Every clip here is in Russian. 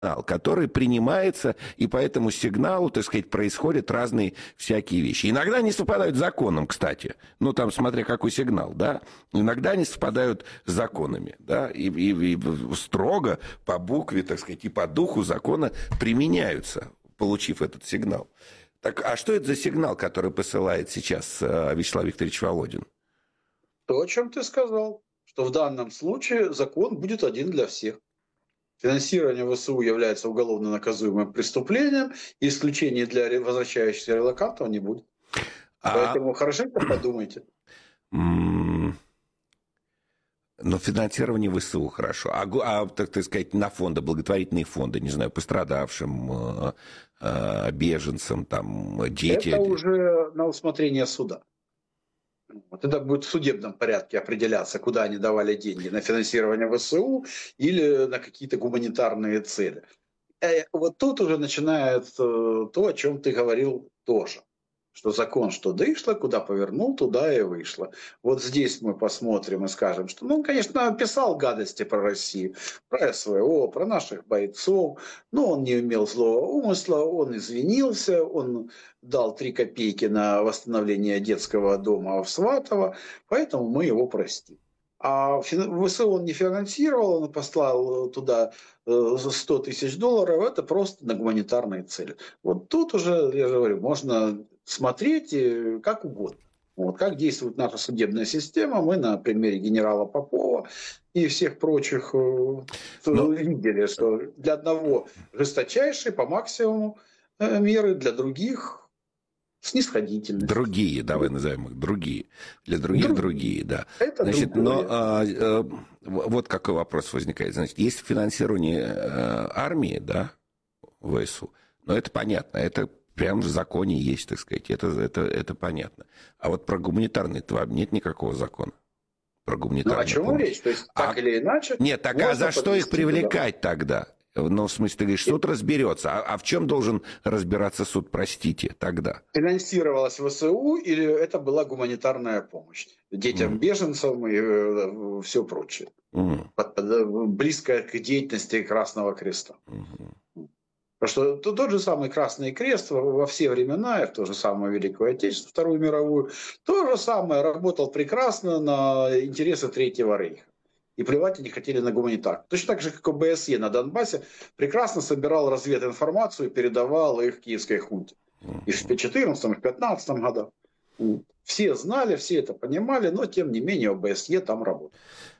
сигнал, который принимается, и по этому сигналу, так сказать, происходят разные всякие вещи. Иногда они совпадают с законом, кстати. Ну, там, смотря какой сигнал, да. Иногда они совпадают с законами, да, и строго по букве, так сказать, и по духу закона применяются, получив этот сигнал. Так, а что это за сигнал, который посылает сейчас Вячеслав Викторович Володин? То, о чем ты сказал, что в данном случае закон будет один для всех. Финансирование ВСУ является уголовно наказуемым преступлением, и исключений для возвращающихся релокантов не будет. Поэтому хорошенько подумайте. Но финансирование ВСУ хорошо. Так сказать, на фонды, благотворительные фонды, не знаю, пострадавшим, беженцам, там, дети. Это уже на усмотрение суда. Вот это будет в судебном порядке определяться, куда они давали деньги, на финансирование ВСУ или на какие-то гуманитарные цели. Вот тут уже начинается то, о чем ты говорил тоже. Что закон, что дышло, куда повернул, туда и вышло. Вот здесь мы посмотрим и скажем, что, ну, конечно, писал гадости про Россию, про СВО, про наших бойцов, но он не имел злого умысла, он извинился, он дал 3 копейки на восстановление детского дома в Сватово, поэтому мы его простим. А ВСУ он не финансировал, он послал туда $100 тысяч, это просто на гуманитарные цели. Вот тут уже, я же говорю, можно смотреть как угодно. Вот, как действует наша судебная система, мы на примере генерала Попова и всех прочих видели, что для одного жесточайшие по максимуму меры, для других снисходительность. Другие, давай назовем их, другие. Для других другие, да. Это значит, но вот какой вопрос возникает. Значит, есть финансирование армии, да, ВСУ, но это понятно, это прямо в законе есть, так сказать, это понятно. А вот про гуманитарный нет никакого закона. Про гуманитарную о чем речь? То есть, так или иначе... Нет, так а за что их привлекать тогда? Ну, в смысле, ты говоришь, суд разберется. А в чем должен разбираться суд, простите, тогда? Финансировалась ВСУ или это была гуманитарная помощь детям, беженцам и все прочее? Близкая к деятельности Красного Креста. Потому что тот же самый Красный Крест во все времена, и в то же самое Великую Отечественную, Вторую мировую, то же самое работал прекрасно на интересы Третьего Рейха. И плевать они хотели на гуманитарку. Точно так же, как ОБСЕ на Донбассе прекрасно собирал развединформацию и передавал их киевской хунте. И в 2014, и в 2015 годах. Все знали, все это понимали, но тем не менее ОБСЕ там работал.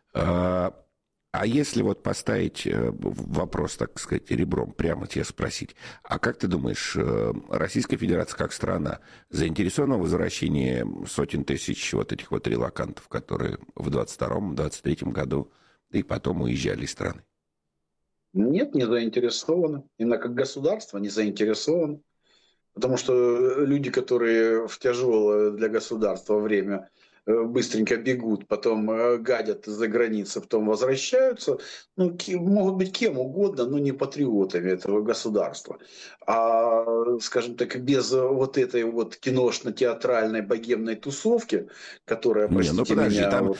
А если вот поставить вопрос, так сказать, ребром, прямо тебе спросить, а как ты думаешь, Российская Федерация как страна заинтересована в возвращении сотен тысяч вот этих вот релокантов, которые в 22-23 году и потом уезжали из страны? Нет, не заинтересована. Именно как государство не заинтересовано. Потому что люди, которые в тяжелое для государства время быстренько бегут, потом гадят из-за границы, потом возвращаются, ну, могут быть кем угодно, но не патриотами этого государства. А, скажем так, без вот этой вот киношно-театральной богемной тусовки, которая, простите меня... Там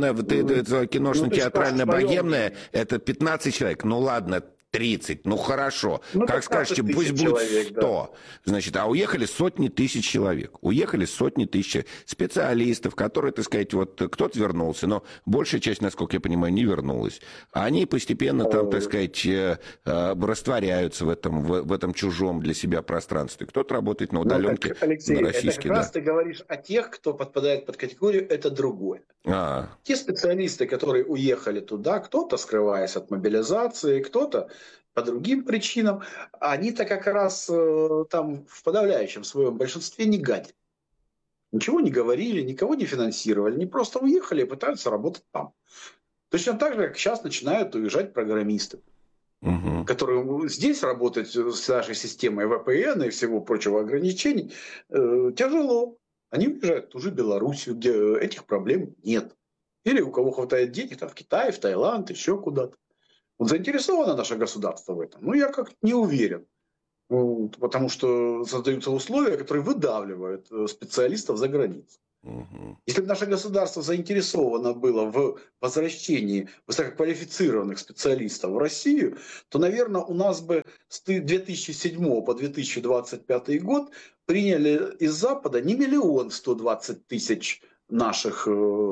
киношно-театрально-богемная, это 15 человек, ну ладно, 30, ну хорошо. Ну, как скажете, пусть будет 100. Да. Значит, а уехали сотни тысяч человек. Уехали сотни тысяч специалистов, которые, так сказать, вот кто-то вернулся, но большая часть, насколько я понимаю, не вернулась. Они постепенно там, так сказать, растворяются в этом чужом для себя пространстве. Кто-то работает на удаленке, так, Алексей, на российский. Это как раз ты говоришь о тех, кто подпадает под категорию «это другое». Те специалисты, которые уехали туда, кто-то скрываясь от мобилизации, кто-то по другим причинам, они-то как раз там в подавляющем своем большинстве не гадят. Ничего не говорили, никого не финансировали, они просто уехали и пытаются работать там. Точно так же, как сейчас начинают уезжать программисты, которые здесь работать с нашей системой VPN и всего прочего ограничений тяжело. Они уезжают в ту же Белоруссию, где этих проблем нет. Или у кого хватает денег, там, в Китай, в Таиланд, еще куда-то. Вот заинтересовано наше государство в этом? Ну, я как-то не уверен. Потому что создаются условия, которые выдавливают специалистов за границей. Если бы наше государство заинтересовано было в возвращении высококвалифицированных специалистов в Россию, то, наверное, у нас бы с 2007 по 2025 год приняли из Запада не 1 120 000 наших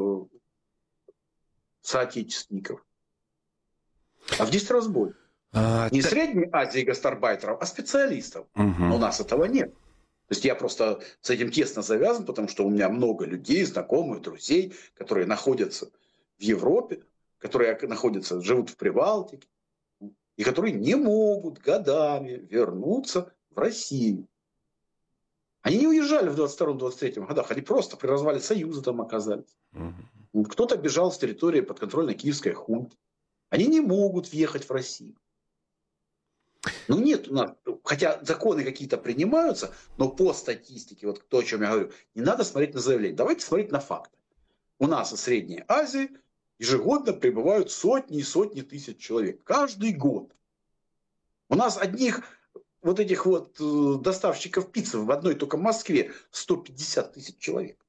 соотечественников, а в 10 раз больше. Не Средней Азии гастарбайтеров, а специалистов. Но у нас этого нет. То есть я просто с этим тесно завязан, потому что у меня много людей, знакомых, друзей, которые находятся в Европе, которые живут в Прибалтике, и которые не могут годами вернуться в Россию. Они не уезжали в 22-23 годах, они просто при развале Союза там оказались. Кто-то бежал с территории подконтрольной киевской хунты. Они не могут въехать в Россию. Ну нет у нас, хотя законы какие-то принимаются, но по статистике, вот то, о чем я говорю, не надо смотреть на заявления, давайте смотреть на факты. У нас в Средней Азии ежегодно прибывают сотни и сотни тысяч человек. Каждый год. У нас одних вот этих вот доставщиков пиццы в одной только Москве 150 000 человек.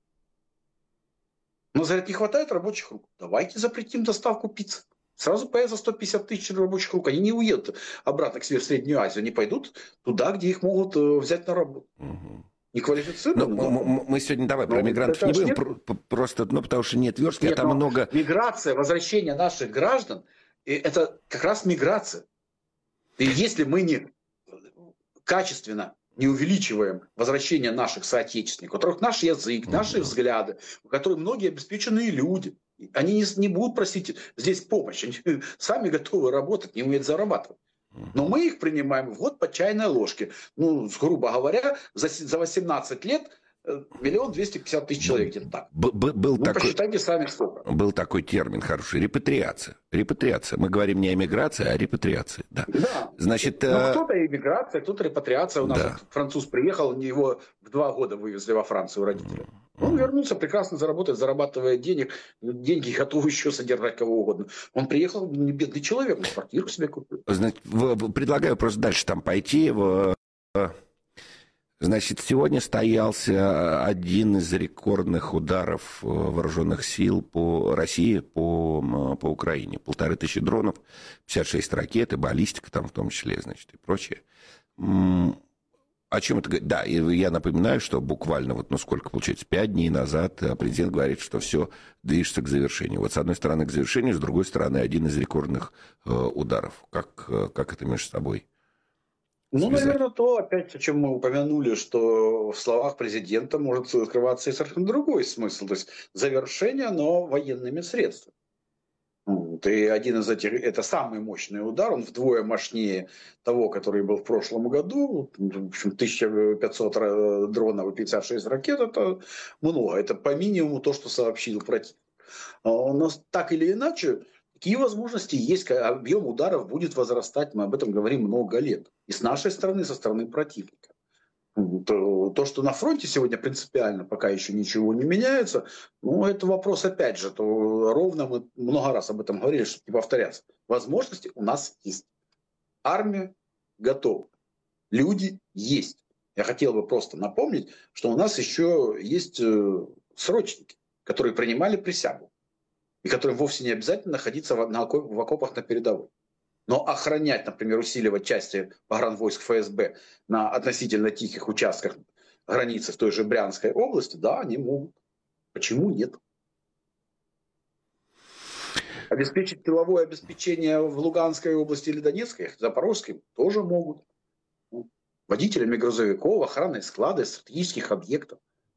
Но за это не хватает рабочих рук. Давайте запретим доставку пиццы. Сразу появится 150 000 рабочих рук. Они не уедут обратно к себе в Среднюю Азию. Они пойдут туда, где их могут взять на работу. Неквалифицированно. Мы сегодня давай про мигрантов не будем. Просто, потому что нет верстки, а там много... Миграция, возвращение наших граждан, это как раз миграция. И если мы не качественно не увеличиваем возвращение наших соотечественников, у которых наш язык, наши взгляды, у которых многие обеспеченные люди, они не будут просить здесь помощи, они сами готовы работать, не умеют зарабатывать. Но мы их принимаем в год по чайной ложке. Ну, грубо говоря, за 18 лет 1 250 000 человек, где-то так. Посчитайте сами сколько. Был такой термин хороший, репатриация. Репатриация. Мы говорим не о миграции, а о репатриации. Да. Значит, кто-то иммиграция, кто-то репатриация. У нас француз приехал, его в 2 года вывезли во Францию родители. Он вернулся, прекрасно зарабатывает деньги готовы еще содержать кого угодно. Он приехал, не бедный человек, он квартиру себе купил. Значит, предлагаю просто дальше там пойти. Значит, сегодня состоялся один из рекордных ударов вооруженных сил по России, по Украине. 1500 дронов, 56 ракет, и баллистика там в том числе, значит, и прочее. О чем это говорит? Да, и я напоминаю, что буквально, сколько получается, 5 дней назад президент говорит, что все движется к завершению. Вот с одной стороны к завершению, с другой стороны один из рекордных ударов. Как это между собой? Наверное, то, опять, о чем мы упомянули, что в словах президента может скрываться и совершенно другой смысл. То есть завершение, но военными средствами. И один из этих, это самый мощный удар, он вдвое мощнее того, который был в прошлом году. В общем, 1500 дронов и 56 ракет, это много. Это по минимуму то, что сообщил противник. Но так или иначе, какие возможности есть, объем ударов будет возрастать, мы об этом говорим много лет. И с нашей стороны, и со стороны противника. То, что на фронте сегодня принципиально пока еще ничего не меняется, это вопрос опять же, то ровно мы много раз об этом говорили, чтобы не повторяться. Возможности у нас есть. Армия готова. Люди есть. Я хотел бы просто напомнить, что у нас еще есть срочники, которые принимали присягу. И которым вовсе не обязательно находиться в окопах на передовой. Но охранять, например, усиливать части погранвойск ФСБ на относительно тихих участках границы в той же Брянской области, да, они могут. Почему нет? Обеспечить тыловое обеспечение в Луганской области или Донецкой, Запорожской тоже могут. Водителями грузовиков, охраной склада, стратегических объектов.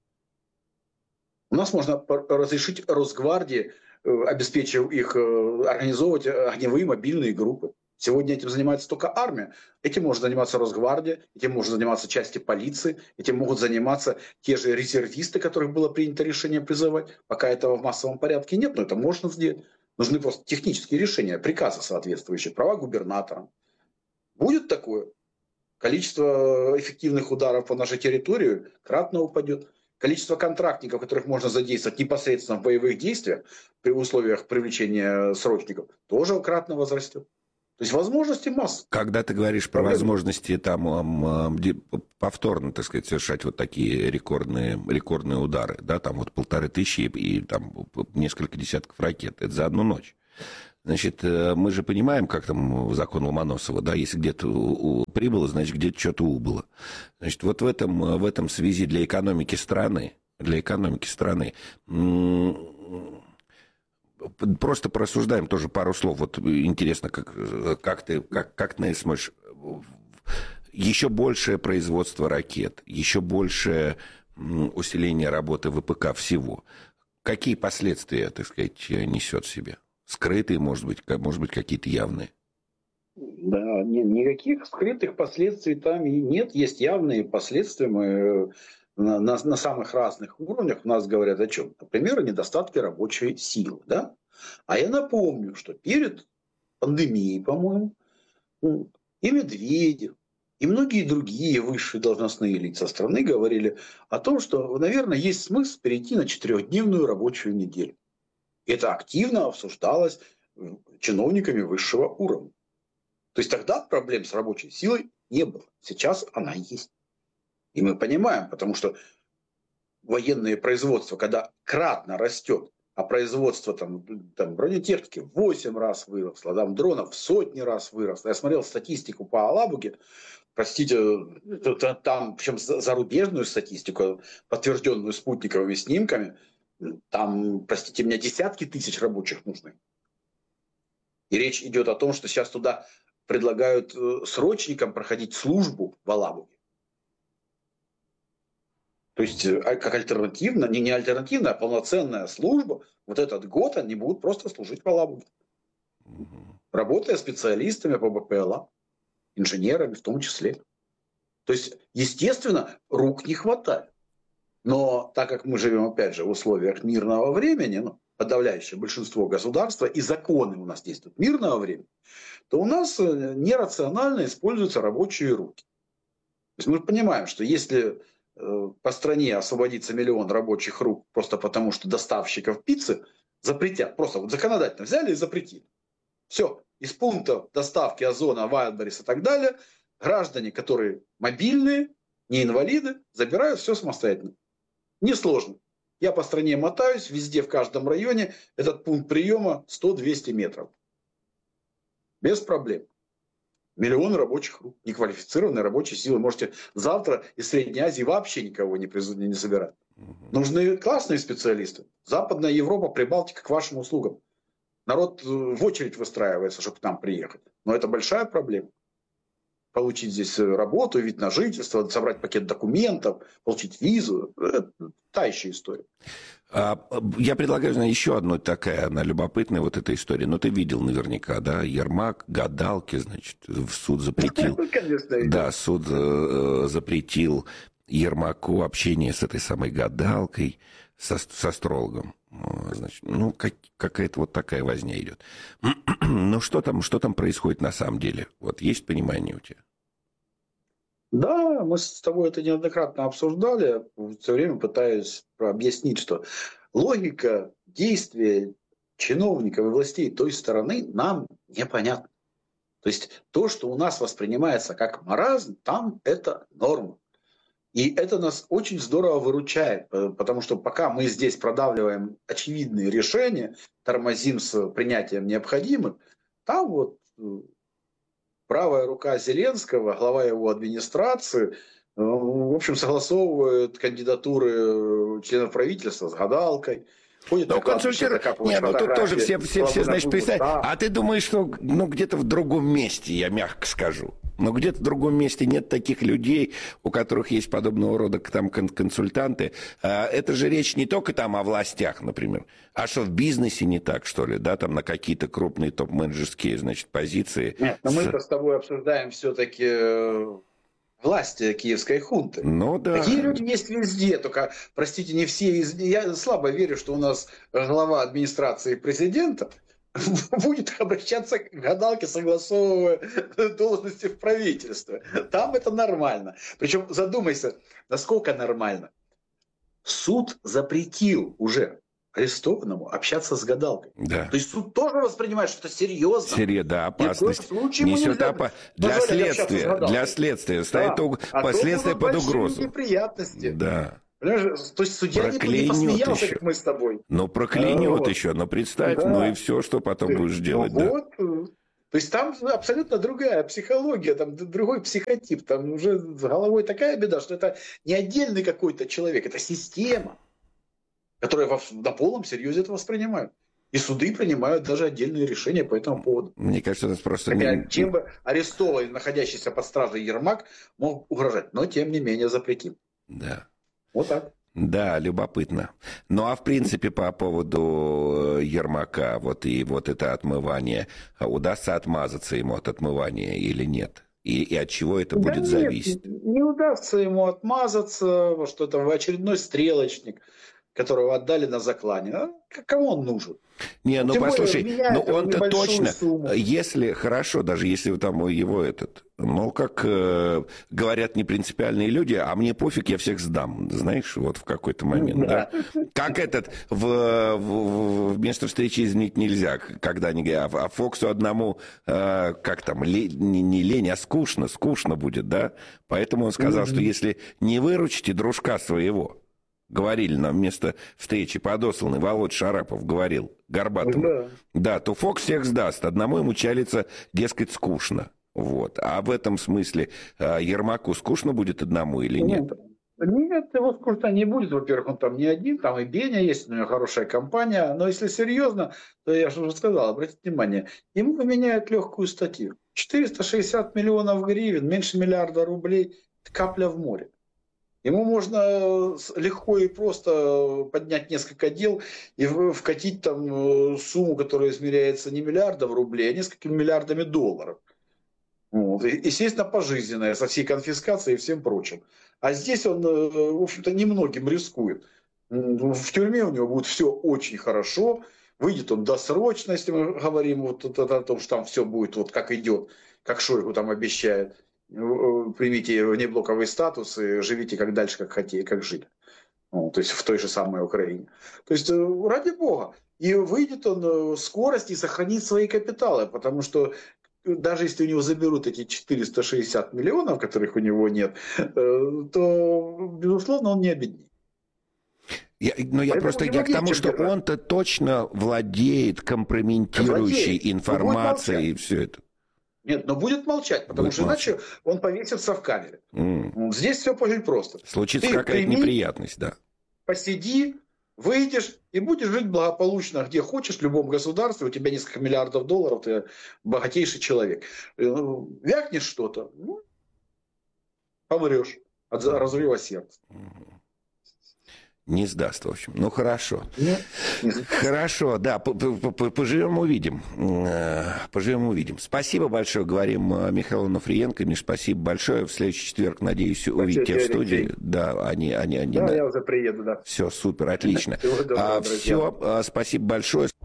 У нас можно разрешить Росгвардии, обеспечив их, организовывать огневые мобильные группы. Сегодня этим занимается только армия. Этим может заниматься Росгвардия, этим может заниматься части полиции, этим могут заниматься те же резервисты, которых было принято решение призывать. Пока этого в массовом порядке нет, но это можно сделать. Нужны просто технические решения, приказы соответствующие, права губернатора. Будет такое. Количество эффективных ударов по нашей территории кратно упадет. Количество контрактников, которых можно задействовать непосредственно в боевых действиях при условиях привлечения срочников, тоже кратно возрастет. То есть возможности масса. Когда ты говоришь про возможности там повторно, так сказать, совершать вот такие рекордные удары, да, там вот 1500 и там несколько десятков ракет, это за одну ночь. Значит, мы же понимаем, как там закон Ломоносова, да, если где-то прибыло, значит, где-то что-то убыло. Значит, вот в этом связи для экономики страны, просто порассуждаем тоже пару слов. Вот интересно, как ты смотришь, еще большее производство ракет, еще большее усиление работы ВПК всего. Какие последствия, так сказать, несет в себе? Скрытые, может быть, какие-то явные? Да, никаких скрытых последствий там и нет. Есть явные последствия. Мы на самых разных уровнях у нас говорят о чем? Например, о недостатке рабочей силы. Да? А я напомню, что перед пандемией, по-моему, и Медведев, и многие другие высшие должностные лица страны говорили о том, что, наверное, есть смысл перейти на 4-дневную рабочую неделю. Это активно обсуждалось чиновниками высшего уровня. То есть тогда проблем с рабочей силой не было. Сейчас она есть. И мы понимаем, потому что военное производство, когда кратно растет, а производство там бронетехники в 8 раз выросло, там дронов в сотни раз выросло. Я смотрел статистику по Алабуге, простите, там, причем зарубежную статистику, подтвержденную спутниковыми снимками, там, простите меня, десятки тысяч рабочих нужны. И речь идет о том, что сейчас туда предлагают срочникам проходить службу в Алабуге. То есть, как альтернативно, не альтернативная, а полноценная служба, вот этот год они будут просто служить в Алабуге. Работая специалистами по БПЛА, инженерами в том числе. То есть, естественно, рук не хватает. Но так как мы живем, опять же, в условиях мирного времени, подавляющее большинство государства, и законы у нас действуют мирного времени, то у нас нерационально используются рабочие руки. То есть мы понимаем, что если по стране освободится 1 миллион рабочих рук просто потому, что доставщиков пиццы запретят, просто вот законодательно взяли и запретили. Все, из пунктов доставки Озона, Wildberries и так далее, граждане, которые мобильные, не инвалиды, забирают все самостоятельно. Несложно. Я по стране мотаюсь, везде, в каждом районе этот пункт приема 100-200 метров. Без проблем. 1 миллион рабочих рук, неквалифицированной рабочей силы. Можете завтра из Средней Азии вообще никого не собирать. Нужны классные специалисты. Западная Европа, Прибалтика к вашим услугам. Народ в очередь выстраивается, чтобы к нам приехать. Но это большая проблема. Получить здесь работу, вид на жительство, собрать пакет документов, получить визу. Это та еще история. Я предлагаю, еще одну такая, она любопытная, вот эта история. Но ты видел наверняка, да, Ермак, гадалки, значит, в суд запретил. Да, суд запретил Ермаку общение с этой самой гадалкой, с астрологом. Значит, какая-то вот такая возня идет. Но что там происходит на самом деле? Вот есть понимание у тебя? Да, мы с тобой это неоднократно обсуждали. Все время пытаюсь объяснить, что логика действия чиновников и властей той стороны нам непонятна. То есть то, что у нас воспринимается как маразм, там это норма. И это нас очень здорово выручает, потому что пока мы здесь продавливаем очевидные решения, тормозим с принятием необходимых, там вот правая рука Зеленского, глава его администрации, в общем, согласовывает кандидатуры членов правительства с гадалкой. Ходит на кладбище, Нет, ну тут тоже все значит, представь. А ты думаешь, что где-то в другом месте, я мягко скажу, но где-то в другом месте нет таких людей, у которых есть подобного рода там консультанты. Это же речь не только там о властях, например, а что в бизнесе не так, что ли, да, там на какие-то крупные топ-менеджерские, значит, позиции. Нет, но мы с тобой обсуждаем все-таки власти киевской хунты. Ну да. Такие люди есть везде, только, простите, не все Я слабо верю, что у нас глава администрации президента будет обращаться к гадалке, согласовывая должности в правительстве. Там это нормально. Причем задумайся, насколько нормально. Суд запретил уже арестованному общаться с гадалкой. Да. То есть суд тоже воспринимает, что это серьезно. Да, опасность. Несет для следствия. Стоит последствия под угрозу. Неприятности. Да. Понимаешь? То есть судья не посмеялся, как мы с тобой. Ну, проклянет еще, но представь, ну и все, что потом будешь делать. Вот. То есть там абсолютно другая психология, там другой психотип, там уже с головой такая беда, что это не отдельный какой-то человек, это система, которая на полном серьезе это воспринимает. И суды принимают даже отдельные решения по этому поводу. Мне кажется, это просто... Хотя чем бы арестованный, находящийся под стражей Ермак мог угрожать, но тем не менее запретим. Да. Вот так. Да, любопытно. Ну, а в принципе, по поводу Ермака, вот это отмывание, удастся отмазаться ему от отмывания или нет? И от чего это будет зависеть? Не удастся ему отмазаться, что это очередной стрелочник, которого отдали на заклане. А кому он нужен? Не, ну послушай, ну он-то точно, сумму. если хорошо, даже если там его как говорят непринципиальные люди, а мне пофиг, я всех сдам, знаешь, вот в какой-то момент, да? Как вместо встречи изменить нельзя, когда они говорят, а Фоксу одному, как там, не лень, а скучно будет, да? Поэтому он сказал, что если не выручите дружка своего, говорили нам вместо встречи, подосланный Володь Шарапов говорил Горбатову, да, то Фокс всех сдаст, одному ему чалится, дескать, скучно. Вот. А в этом смысле Ермаку скучно будет одному или нет? Нет, его скучно не будет. Во-первых, он там не один, там и Беня есть, у него хорошая компания. Но если серьезно, то я же уже сказал, обратите внимание, ему поменяют легкую статью. 460 миллионов гривен, меньше миллиарда рублей, капля в море. Ему можно легко и просто поднять несколько дел и вкатить там сумму, которая измеряется не миллиардов рублей, а несколькими миллиардами долларов. Вот. Естественно, пожизненное, со всей конфискацией и всем прочим. А здесь он, в общем-то, немногим рискует. В тюрьме у него будет все очень хорошо. Выйдет он досрочно, если мы говорим вот о том, что там все будет вот как идет, как Шойгу там обещает. Примите внеблоковый статус и живите как дальше, как хотите, как жили. То есть в той же самой Украине. То есть ради бога. И выйдет он скорость и сохранит свои капиталы, потому что даже если у него заберут эти 460 миллионов, которых у него нет, то, безусловно, он не обеднеет. Я к тому, что он-то точно владеет компрометирующей информацией и все это. Нет, но будет молчать, потому что иначе он повесится в камере. Здесь все очень просто. Случится какая-то неприятность, да. Посиди, выйдешь и будешь жить благополучно, где хочешь, в любом государстве, у тебя несколько миллиардов долларов, ты богатейший человек. Вякнешь что-то, помрешь от разрыва сердца. Не сдаст, в общем. Ну, хорошо. Хорошо, да, поживем, увидим. Поживем, увидим. Спасибо большое, говорим Михаилу Онуфриенко. Миш, спасибо большое. В следующий четверг, надеюсь, увидеть тебя в студии. Да, я уже приеду, да. Все, супер, отлично. Все, спасибо большое.